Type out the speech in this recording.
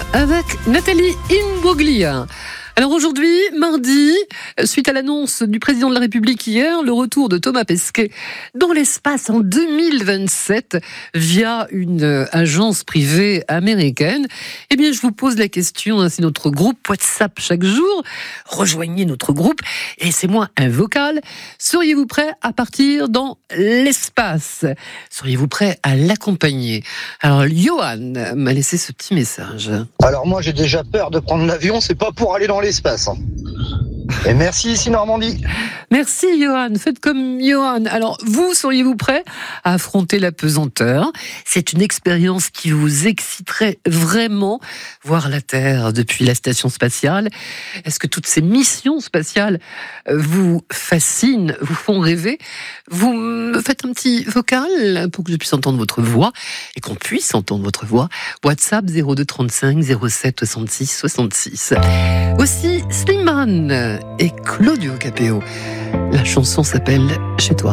avec Nathalie Imbruglia. Alors aujourd'hui, mardi, suite à l'annonce du président de la République hier, le retour de Thomas Pesquet dans l'espace en 2027 via une agence privée américaine, eh bien je vous pose la question, c'est notre groupe WhatsApp chaque jour, rejoignez notre groupe et c'est moi un vocal. Seriez-vous prêt à partir dans l'espace ? Seriez-vous prêt à l'accompagner ? Alors Johan m'a laissé ce petit message. Alors moi j'ai déjà peur de prendre l'avion, c'est pas pour aller dans l'espace. Et merci ici Normandie. Merci Johan, faites comme Johan. Alors vous, seriez-vous prêt à affronter la pesanteur ? C'est une expérience qui vous exciterait vraiment, voir la Terre depuis la station spatiale. Est-ce que toutes ces missions spatiales vous fascinent, vous font rêver ? Vous me faites un petit vocal pour que je puisse entendre votre voix et qu'on puisse entendre votre voix. WhatsApp 02 35 07 66 66. Aussi Slimane et Claudio Capéo. La chanson s'appelle « Chez toi ».